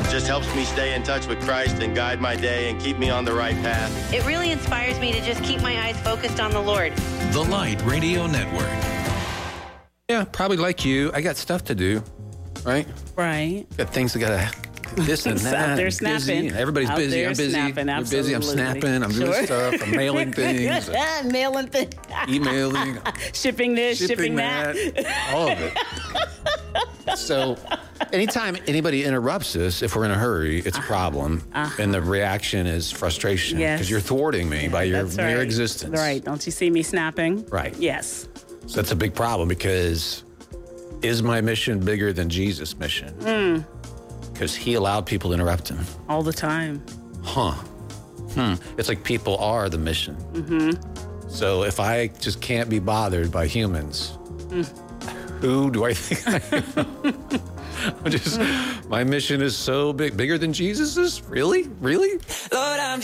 just helps me stay in touch with Christ and guide my day and keep me on the right path. It really inspires me to just keep my eyes focused on the Lord. The Light Radio Network. Yeah, probably like you. I got stuff to do, right? Right. Got things I got to this and that. Out there Busy. snapping. Everybody's Out busy. there I'm busy. snapping, You're busy. I'm absolutely. snapping. I'm doing stuff. I'm mailing things. Mailing things. Emailing. Shipping this, shipping that. All of it. So anytime anybody interrupts us, if we're in a hurry, it's a problem. And the reaction is frustration. Yes. Because you're thwarting me by your That's mere right. existence. Right. Don't you see me snapping? Right. Yes. So that's a big problem because is my mission bigger than Jesus' mission? Because he allowed people to interrupt him. All the time. It's like people are the mission. So if I just can't be bothered by humans, who do I think I am? My mission is so big, bigger than Jesus's? Really? Lord, I'm